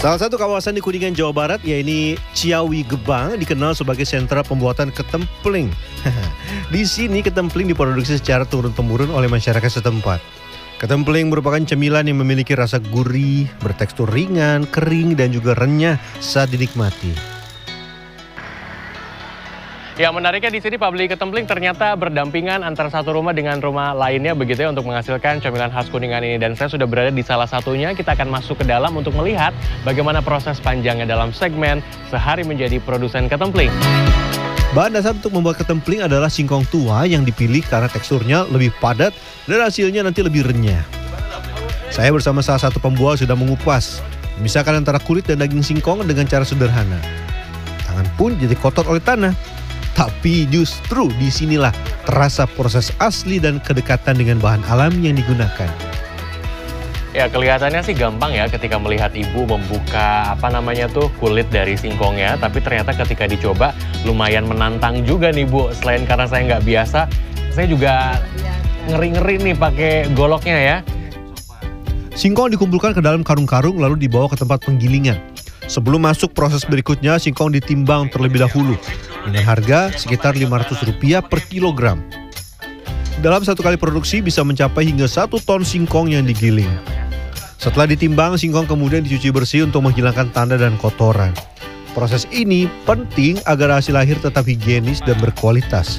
Salah satu kawasan di Kuningan, Jawa Barat, yaitu Ciawi Gebang, dikenal sebagai sentra pembuatan ketempling. Di sini ketempling diproduksi secara turun-temurun oleh masyarakat setempat. Ketempling merupakan cemilan yang memiliki rasa gurih, bertekstur ringan, kering, dan juga renyah saat dinikmati. Ya, menariknya di sini pabrik ketempling ternyata berdampingan antara satu rumah dengan rumah lainnya begitu ya untuk menghasilkan cemilan khas Kuningan ini. Dan saya sudah berada di salah satunya. Kita akan masuk ke dalam untuk melihat bagaimana proses panjangnya dalam segmen Sehari Menjadi Produsen Ketempling. Bahan dasar untuk membuat ketempling adalah singkong tua yang dipilih karena teksturnya lebih padat dan hasilnya nanti lebih renyah. Saya bersama salah satu pembuat sudah mengupas, memisahkan antara kulit dan daging singkong dengan cara sederhana. Tangan pun jadi kotor oleh tanah. Tapi justru disinilah terasa proses asli dan kedekatan dengan bahan alam yang digunakan. Ya, kelihatannya sih gampang ya ketika melihat ibu membuka kulit dari singkongnya. Tapi ternyata ketika dicoba lumayan menantang juga nih Bu. Selain karena saya nggak biasa, saya juga ngeri-ngeri nih pakai goloknya ya. Singkong dikumpulkan ke dalam karung-karung lalu dibawa ke tempat penggilingan. Sebelum masuk proses berikutnya, singkong ditimbang terlebih dahulu dengan harga sekitar Rp500 per kilogram. Dalam satu kali produksi bisa mencapai hingga 1 ton singkong yang digiling. Setelah ditimbang, singkong kemudian dicuci bersih untuk menghilangkan tanda dan kotoran. Proses ini penting agar hasil akhir tetap higienis dan berkualitas.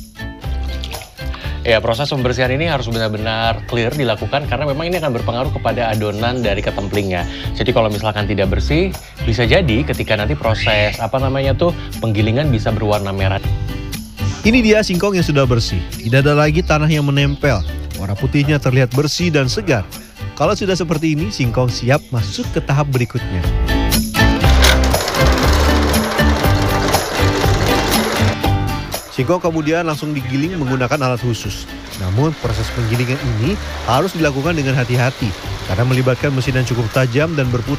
Ya, proses pembersihan ini harus benar-benar clear dilakukan karena memang ini akan berpengaruh kepada adonan dari ketemplingnya. Jadi kalau misalkan tidak bersih, bisa jadi ketika nanti proses penggilingan bisa berwarna merah. Ini dia singkong yang sudah bersih. Tidak ada lagi tanah yang menempel. Warna putihnya terlihat bersih dan segar. Kalau sudah seperti ini, singkong siap masuk ke tahap berikutnya. Singkong kemudian langsung digiling menggunakan alat khusus. Namun proses penggilingan ini harus dilakukan dengan hati-hati karena melibatkan mesin yang cukup tajam dan berputar